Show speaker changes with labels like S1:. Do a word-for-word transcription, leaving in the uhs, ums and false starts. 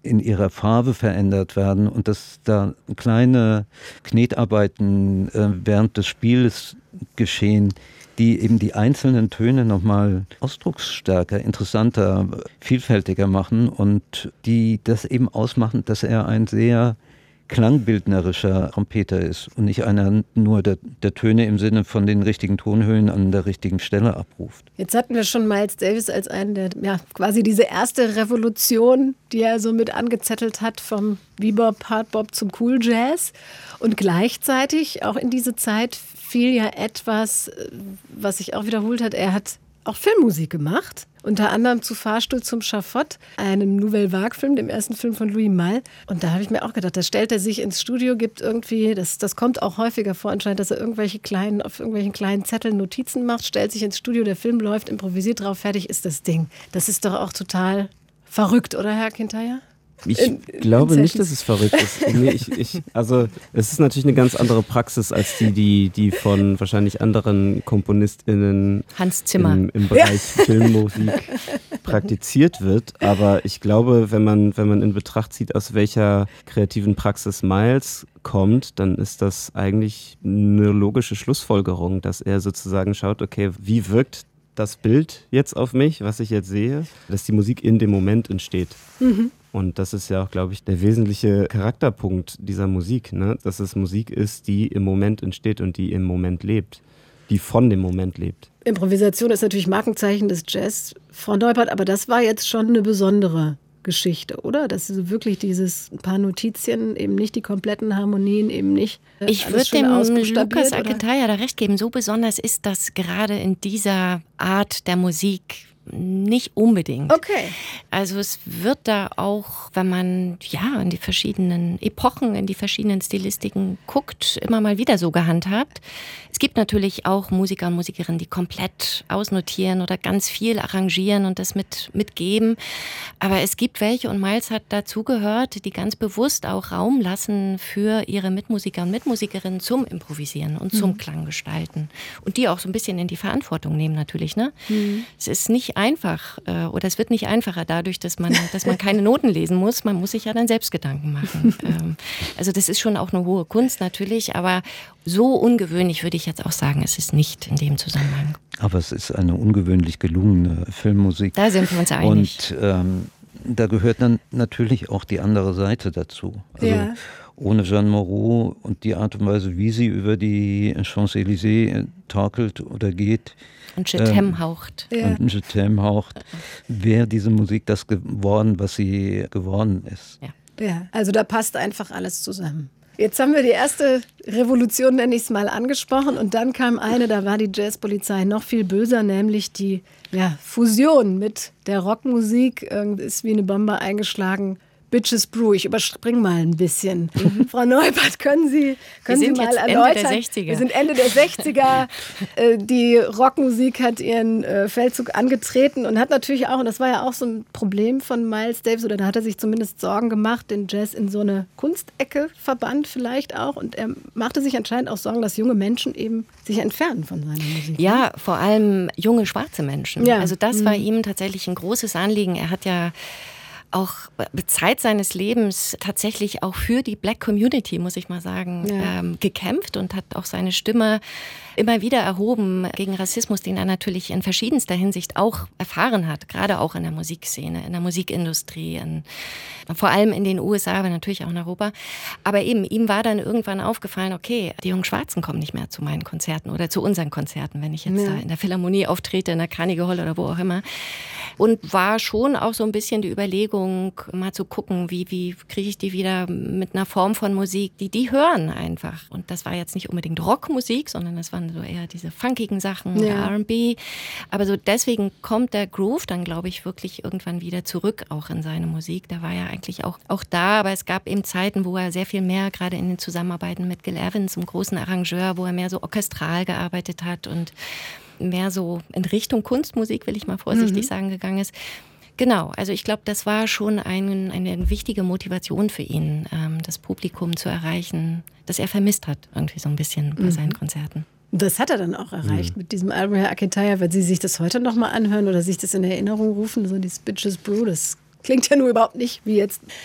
S1: in ihrer Farbe verändert werden und dass da kleine Knetarbeiten äh, während des Spiels geschehen, die eben die einzelnen Töne nochmal ausdrucksstärker, interessanter, vielfältiger machen und die das eben ausmachen, dass er ein sehr klangbildnerischer Trompeter ist und nicht einer nur der, der Töne im Sinne von den richtigen Tonhöhen an der richtigen Stelle abruft.
S2: Jetzt hatten wir schon Miles Davis als einen der, ja, quasi diese erste Revolution, die er so mit angezettelt hat, vom Bebop, Hardbop zum Cool Jazz. Und gleichzeitig auch in diese Zeit fiel ja etwas, was sich auch wiederholt hat. Er hat auch Filmmusik gemacht, unter anderem zu Fahrstuhl zum Schafott, einem Nouvelle Vague-Film, dem ersten Film von Louis Malle. Und da habe ich mir auch gedacht, da stellt er sich ins Studio, gibt irgendwie, das, das kommt auch häufiger vor anscheinend, dass er irgendwelche kleinen, auf irgendwelchen kleinen Zetteln Notizen macht, stellt sich ins Studio, der Film läuft, improvisiert drauf, fertig ist das Ding. Das ist doch auch total verrückt, oder Herr Kinteyer?
S3: Ich
S2: in,
S3: glaube in nicht, dass es verrückt ist. Nee, ich, ich, also es ist natürlich eine ganz andere Praxis als die, die, die von wahrscheinlich anderen KomponistInnen
S4: Hans Zimmer
S3: im, im Bereich ja. Filmmusik praktiziert wird. Aber ich glaube, wenn man, wenn man in Betracht zieht, aus welcher kreativen Praxis Miles kommt, dann ist das eigentlich eine logische Schlussfolgerung, dass er sozusagen schaut, okay, wie wirkt das Bild jetzt auf mich, was ich jetzt sehe, dass die Musik in dem Moment entsteht. Mhm. Und das ist ja auch, glaube ich, der wesentliche Charakterpunkt dieser Musik, ne? Dass es Musik ist, die im Moment entsteht und die im Moment lebt, die von dem Moment lebt.
S2: Improvisation ist natürlich Markenzeichen des Jazz, Frau Neubert, aber das war jetzt schon eine besondere Geschichte, oder? Dass so wirklich dieses paar Notizien, eben nicht die kompletten Harmonien, eben nicht äh,
S4: Ich würde dem Lukas Akintaya da recht geben. So besonders ist das gerade in dieser Art der Musik nicht unbedingt.
S2: Okay.
S4: Also es wird da auch, wenn man ja in die verschiedenen Epochen, in die verschiedenen Stilistiken guckt, immer mal wieder so gehandhabt. Es gibt natürlich auch Musiker und Musikerinnen, die komplett ausnotieren oder ganz viel arrangieren und das mit, mitgeben. Aber es gibt welche, und Miles hat dazugehört, die ganz bewusst auch Raum lassen für ihre Mitmusiker und Mitmusikerinnen zum Improvisieren und zum mhm. Klanggestalten. Und die auch so ein bisschen in die Verantwortung nehmen natürlich. Ne? Mhm. Es ist nicht einfach äh, oder es wird nicht einfacher dadurch, dass man, dass man keine Noten lesen muss. Man muss sich ja dann selbst Gedanken machen. ähm, also das ist schon auch eine hohe Kunst natürlich, aber so ungewöhnlich würde ich jetzt auch sagen, es ist nicht in dem Zusammenhang.
S1: Aber es ist eine ungewöhnlich gelungene Filmmusik.
S4: Da sind wir uns einig.
S1: Und ähm, da gehört dann natürlich auch die andere Seite dazu. Also
S2: ja.
S1: ohne Jeanne Moreau und die Art und Weise, wie sie über die Champs-Élysées torkelt oder geht,
S4: und Je t'aime ähm, haucht.
S1: Ja. Und Je t'aime haucht, wäre diese Musik das geworden, was sie geworden ist.
S4: Ja.
S2: Ja, also da passt einfach alles zusammen. Jetzt haben wir die erste Revolution, nenne ich es mal, angesprochen. Und dann kam eine, da war die Jazzpolizei noch viel böser, nämlich die ja, Fusion mit der Rockmusik. Ist wie eine Bombe eingeschlagen. Bitches Brew. Ich überspringe mal ein bisschen. Mhm. Frau Neubert, können Sie, können Sie mal erläutern?
S4: Ende der sechziger.
S2: Wir sind Ende der sechziger. äh, die Rockmusik hat ihren äh, Feldzug angetreten und hat natürlich auch, und das war ja auch so ein Problem von Miles Davis, oder da hat er sich zumindest Sorgen gemacht, den Jazz in so eine Kunstecke verbannt vielleicht auch. Und er machte sich anscheinend auch Sorgen, dass junge Menschen eben sich entfernen von seiner Musik.
S4: Ja, vor allem junge schwarze Menschen.
S2: Ja.
S4: Also das
S2: mhm.
S4: war ihm tatsächlich ein großes Anliegen. Er hat ja auch Zeit seines Lebens tatsächlich auch für die Black Community, muss ich mal sagen,
S2: ja.
S4: ähm, gekämpft und hat auch seine Stimme immer wieder erhoben gegen Rassismus, den er natürlich in verschiedenster Hinsicht auch erfahren hat, gerade auch in der Musikszene, in der Musikindustrie, in, vor allem in den U S A, aber natürlich auch in Europa. Aber eben, ihm war dann irgendwann aufgefallen, okay, die jungen Schwarzen kommen nicht mehr zu meinen Konzerten oder zu unseren Konzerten, wenn ich jetzt
S2: ja.
S4: da in der Philharmonie auftrete, in der Carnegie Hall oder wo auch immer. Und war schon auch so ein bisschen die Überlegung, mal zu gucken, wie, wie kriege ich die wieder mit einer Form von Musik, die die hören einfach. Und das war jetzt nicht unbedingt Rockmusik, sondern das waren so eher diese funkigen Sachen,
S2: ja.
S4: R und B. Aber so deswegen kommt der Groove dann, glaube ich, wirklich irgendwann wieder zurück auch in seine Musik. Der war ja eigentlich auch, auch da, aber es gab eben Zeiten, wo er sehr viel mehr, gerade in den Zusammenarbeiten mit Gil Evans, einem großen Arrangeur, wo er mehr so orchestral gearbeitet hat und mehr so in Richtung Kunstmusik, will ich mal vorsichtig mhm. sagen, gegangen ist. Genau, also ich glaube, das war schon ein, eine wichtige Motivation für ihn, ähm, das Publikum zu erreichen, das er vermisst hat, irgendwie so ein bisschen bei mhm. seinen Konzerten.
S2: Das hat er dann auch erreicht mhm. mit diesem Album, Herr Akintaya, wenn Sie sich das heute nochmal anhören oder sich das in Erinnerung rufen, so die Bitches Brew, das klingt ja nur überhaupt nicht wie jetzt